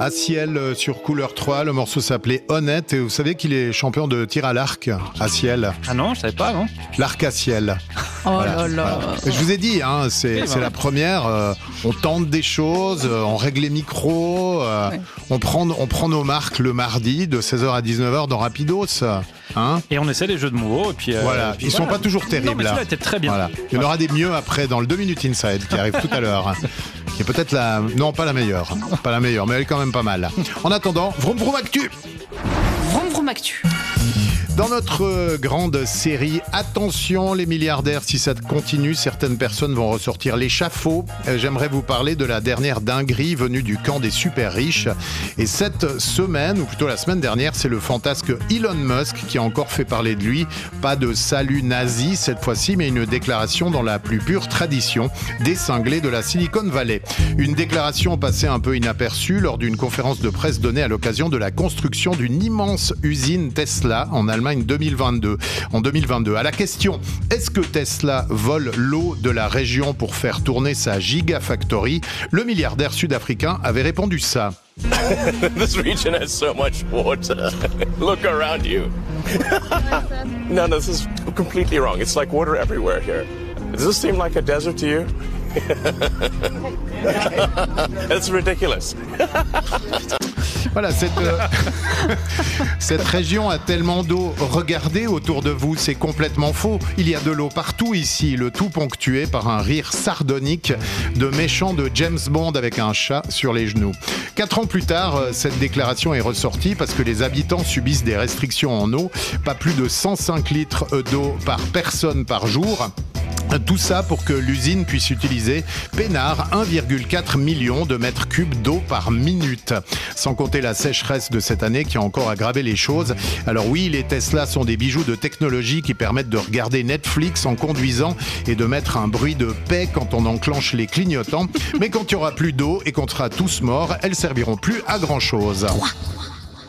À ciel sur Couleur 3, le morceau s'appelait Honnête et vous savez qu'il est champion de tir à l'arc à ciel. Ah non, je savais pas, non. L'arc à ciel. Oh là là. Je vous ai dit, hein, c'est la première. On tente des choses, on règle les micros, on prend nos marques le mardi de 16h à 19h dans Rapidos. Hein, et on essaie les jeux de mots. Et puis, voilà, ils sont pas toujours terribles. Non, mais celui-là était très bien. Voilà. Il y en aura des mieux après dans le 2 minutes inside qui arrive tout à l'heure. Qui est peut-être non, pas la meilleure. Pas la meilleure, mais elle est quand même pas mal. En attendant, Vroom Vroom Actu. Vroom Vroom Actu. Dans notre grande série, attention les milliardaires, si ça continue, certaines personnes vont ressortir l'échafaud. J'aimerais vous parler de la dernière dinguerie venue du camp des super riches. Et cette semaine, ou plutôt la semaine dernière, c'est le fantasque Elon Musk qui a encore fait parler de lui. Pas de salut nazi cette fois-ci, mais une déclaration dans la plus pure tradition des cinglés de la Silicon Valley. Une déclaration passée un peu inaperçue lors d'une conférence de presse donnée à l'occasion de la construction d'une immense usine Tesla en Allemagne en 2022. À la question « Est-ce que Tesla vole l'eau de la région pour faire tourner sa Gigafactory ?» le milliardaire sud-africain avait répondu ça. This region has so much water. Look around you. No, this is completely wrong. It's like water everywhere here. Does this seem like a desert to you? It's ridiculous. Voilà, cette région a tellement d'eau. Regardez autour de vous, c'est complètement faux. Il y a de l'eau partout ici, le tout ponctué par un rire sardonique de méchant de James Bond avec un chat sur les genoux. 4 ans plus tard, cette déclaration est ressortie parce que les habitants subissent des restrictions en eau, pas plus de 105 litres d'eau par personne par jour. Tout ça pour que l'usine puisse utiliser peinard 1,4 million de mètres cubes d'eau par minute. Sans compter la sécheresse de cette année qui a encore aggravé les choses. Alors oui, les Tesla sont des bijoux de technologie qui permettent de regarder Netflix en conduisant et de mettre un bruit de paix quand on enclenche les clignotants. Mais quand il n'y aura plus d'eau et qu'on sera tous morts, elles serviront plus à grand chose.